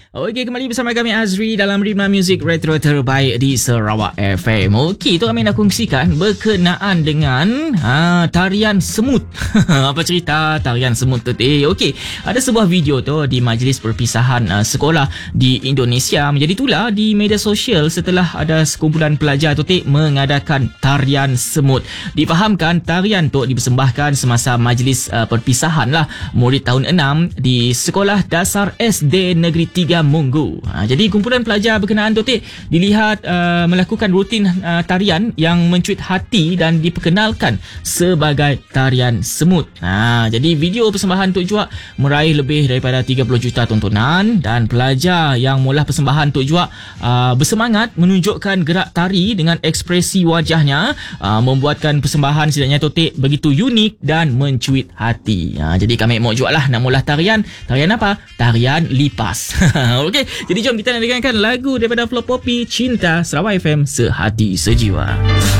Okey, kembali bersama kami Azri dalam Rima Music Retro terbaik di Sarawak FM. Okey, tu kami nak kongsikan berkenaan dengan tarian semut. Apa cerita tarian semut tu? Okey, ada sebuah video tu di majlis perpisahan sekolah di Indonesia. Menjadi itulah di media sosial setelah ada sekumpulan pelajar tu mengadakan tarian semut. Difahamkan tarian tu dipersembahkan semasa majlis perpisahan lah murid tahun 6 di Sekolah Dasar SD Negeri 3 Munggu. Jadi kumpulan pelajar berkenaan tu dilihat melakukan rutin tarian yang mencuit hati dan diperkenalkan sebagai tarian semut. Jadi video persembahan tu juga meraih lebih daripada 30 juta tontonan dan pelajar yang mula persembahan tu juga bersemangat menunjukkan gerak tari dengan ekspresi wajahnya, membuatkan persembahan setidaknya tu begitu unik dan mencuit hati. Jadi kami mau juga lah nak mula tarian apa? Tarian lipas. Okey, jadi jom kita nak dengarkan lagu daripada Flo Popi, Cinta Sarawak FM Sehati Sejiwa.